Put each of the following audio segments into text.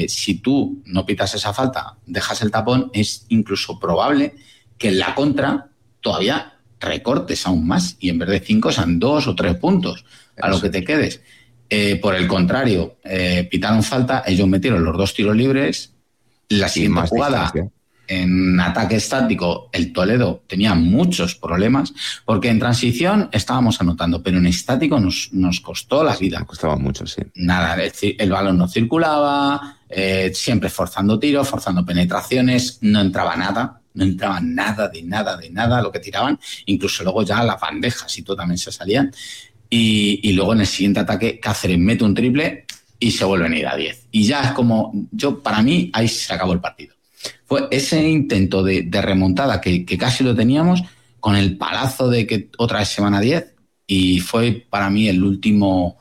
si tú no pitas esa falta, dejas el tapón, es incluso probable que en la contra todavía recortes aún más y en vez de 5 sean 2 o 3 puntos a lo que te quedes. Por el contrario, pitaron falta, ellos metieron los 2 tiros libres. La siguiente jugada, distancia. En ataque estático, el Toledo tenía muchos problemas, porque en transición estábamos anotando, pero en estático nos costó la vida. Nos costaba mucho, sí. Nada, el balón no circulaba, siempre forzando tiros, forzando penetraciones, no entraba nada de nada lo que tiraban, incluso luego ya las bandejas y todo también se salían. Y luego en el siguiente ataque, Cáceres mete un triple y se vuelven a ir a 10. Y ya es como, para mí, ahí se acabó el partido. Fue ese intento de remontada que casi lo teníamos, con el palazo de que otra vez se van a 10, y fue para mí el último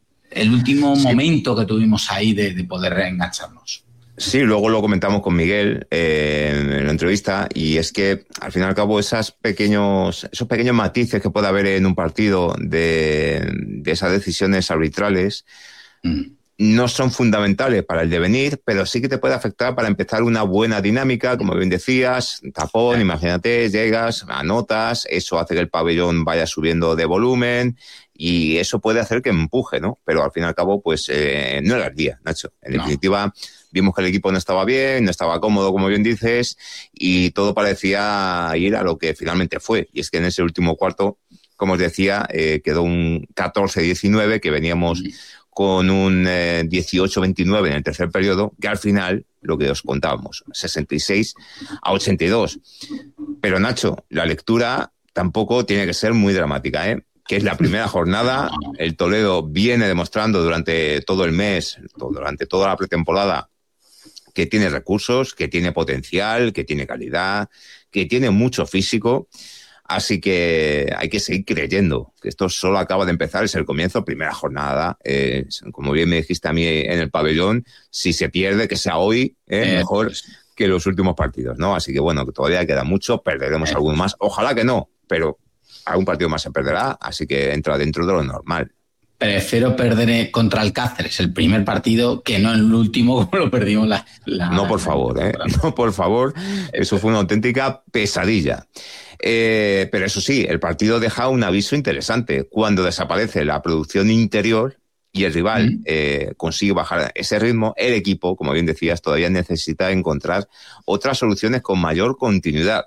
momento que tuvimos ahí de poder reengancharnos. Sí, luego lo comentamos con Miguel en la entrevista, y es que al fin y al cabo esos pequeños matices que puede haber en un partido de esas decisiones arbitrales no son fundamentales para el devenir, pero sí que te puede afectar para empezar una buena dinámica, como bien decías, tapón, imagínate, llegas, anotas, eso hace que el pabellón vaya subiendo de volumen y eso puede hacer que empuje, ¿no? Pero al fin y al cabo, pues no era el día, Nacho. En definitiva, vimos que el equipo no estaba bien, no estaba cómodo, como bien dices, y todo parecía ir a lo que finalmente fue. Y es que en ese último cuarto, como os decía, quedó un 14-19, que veníamos con un 18-29 en el tercer periodo, que al final, lo que os contábamos, 66-82. Pero Nacho, la lectura tampoco tiene que ser muy dramática, que es la primera jornada. El Toledo viene demostrando durante todo el mes, durante toda la pretemporada, que tiene recursos, que tiene potencial, que tiene calidad, que tiene mucho físico. Así que hay que seguir creyendo que esto solo acaba de empezar, es el comienzo, primera jornada. Como bien me dijiste a mí en el pabellón, si se pierde, que sea hoy, mejor que los últimos partidos, ¿no? Así que bueno, que todavía queda mucho, perderemos alguno más. Ojalá que no, pero algún partido más se perderá, así que entra dentro de lo normal. Prefiero perder contra el Cáceres el primer partido que no en el último, como lo perdimos No, por favor, no, por favor. Eso fue una auténtica pesadilla. Pero eso sí, el partido deja un aviso interesante. Cuando desaparece la producción interior y el rival consigue bajar ese ritmo, el equipo, como bien decías, todavía necesita encontrar otras soluciones con mayor continuidad.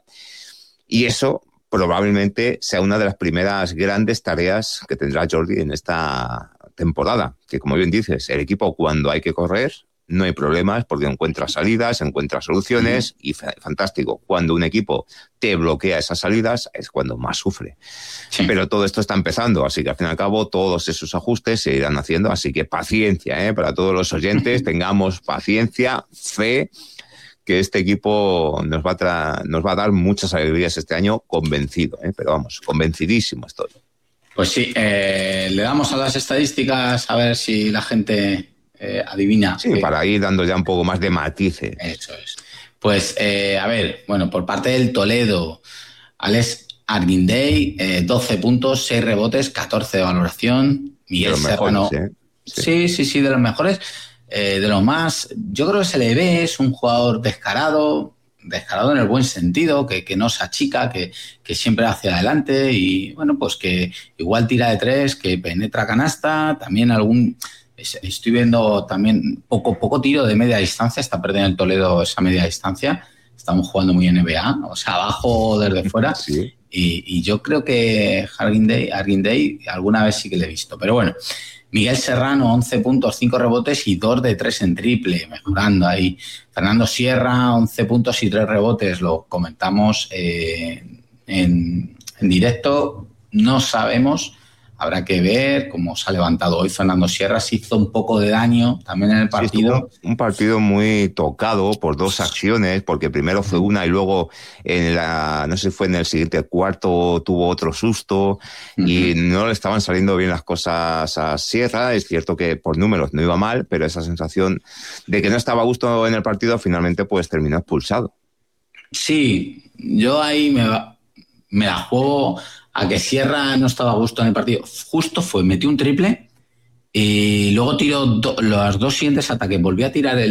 Y eso probablemente sea una de las primeras grandes tareas que tendrá Jordi en esta temporada. Que, como bien dices, el equipo, cuando hay que correr, no hay problemas porque encuentra salidas, encuentra soluciones y fantástico. Cuando un equipo te bloquea esas salidas es cuando más sufre. Sí. Pero todo esto está empezando, así que al fin y al cabo todos esos ajustes se irán haciendo. Así que paciencia, para todos los oyentes, tengamos paciencia, fe, que este equipo nos va a dar muchas alegrías este año, convencido, pero vamos, convencidísimo estoy. Pues sí, le damos a las estadísticas a ver si la gente adivina. Sí, para ir dando ya un poco más de matices. Eso es. Pues, a ver, bueno, por parte del Toledo, Alex Arguindey, 12 puntos, 6 rebotes, 14 de valoración. Miguel Serrano. Sí, de los mejores. De lo más, yo creo que se le ve, es un jugador descarado en el buen sentido, que no se achica, que siempre va hacia adelante y, bueno, pues que igual tira de 3, que penetra canasta, también estoy viendo también poco tiro de media distancia, está perdiendo el Toledo esa media distancia, estamos jugando muy NBA, o sea, abajo desde fuera, sí. Y yo creo que Arguindey alguna vez sí que le he visto, pero bueno. Miguel Serrano, 11 puntos, 5 rebotes y 2 de 3 en triple, mejorando ahí. Fernando Sierra, 11 puntos y 3 rebotes, lo comentamos en directo. No sabemos, habrá que ver cómo se ha levantado hoy Fernando Sierra. Se hizo un poco de daño también en el partido. Sí, un partido muy tocado por dos acciones, porque primero fue una y luego no sé si fue en el siguiente cuarto, tuvo otro susto y no le estaban saliendo bien las cosas a Sierra. Es cierto que por números no iba mal, pero esa sensación de que no estaba a gusto en el partido finalmente pues terminó expulsado. Sí, yo ahí me la juego a que Sierra no estaba a gusto en el partido. Justo metió un triple y luego tiró los 2 siguientes ataques, volvió a tirar